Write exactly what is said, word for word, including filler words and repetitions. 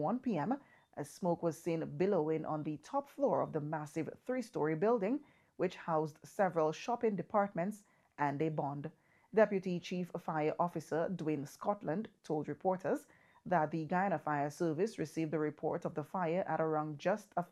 one p m as smoke was seen billowing on the top floor of the massive three-story building, which housed several shopping departments and a bond. Deputy Chief Fire Officer Dwayne Scotland told reporters that the Guyana Fire Service received the report of the fire at around just